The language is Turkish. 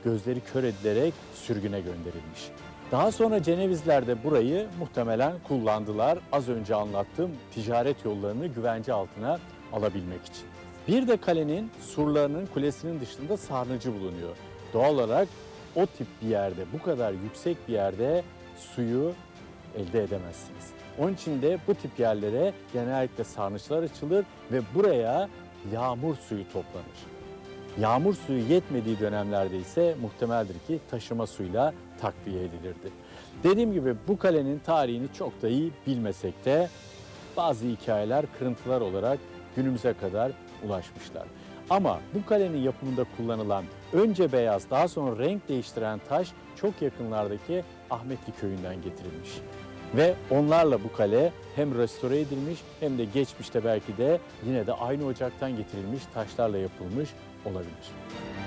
gözleri kör edilerek sürgüne gönderilmiş. Daha sonra Cenevizler de burayı muhtemelen kullandılar. Az önce anlattığım ticaret yollarını güvence altına alabilmek için. Bir de kalenin surlarının, kulesinin dışında sarnıcı bulunuyor. Doğal olarak o tip bir yerde, bu kadar yüksek bir yerde suyu elde edemezsiniz. Onun için de bu tip yerlere genellikle sarnıçlar açılır ve buraya yağmur suyu toplanır. Yağmur suyu yetmediği dönemlerde ise muhtemeldir ki taşıma suyla takviye edilirdi. Dediğim gibi bu kalenin tarihini çok da iyi bilmesek de bazı hikayeler kırıntılar olarak günümüze kadar ulaşmışlar. Ama bu kalenin yapımında kullanılan önce beyaz daha sonra renk değiştiren taş çok yakınlardaki Ahmetli köyünden getirilmiş. Ve onlarla bu kale hem restore edilmiş hem de geçmişte belki de yine de aynı ocaktan getirilmiş taşlarla yapılmış olabilir.